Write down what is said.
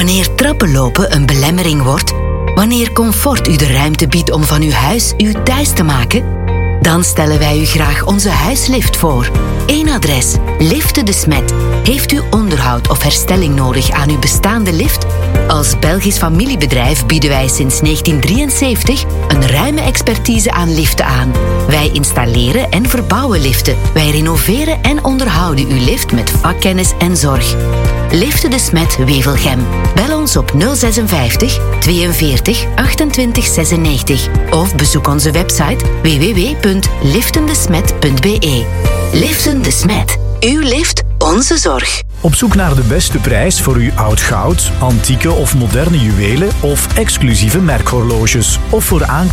Wanneer trappenlopen een belemmering wordt, wanneer comfort u de ruimte biedt om van uw huis uw thuis te maken, dan stellen wij u graag onze huislift voor. Eén adres, Liften de Smet. Heeft u onderhoud of herstelling nodig aan uw bestaande lift? Als Belgisch familiebedrijf bieden wij sinds 1973 een ruime expertise aan liften aan. Wij installeren en verbouwen liften. Wij renoveren en onderhouden uw lift met vakkennis en zorg. Liften de Smet Wevelgem. Bel ons op 056 42 28 96 of bezoek onze website www.liftendesmet.be. Liften de Smet. Uw lift, onze zorg. Op zoek naar de beste prijs voor uw oud goud, antieke of moderne juwelen of exclusieve merkhorloges. Of voor aankoop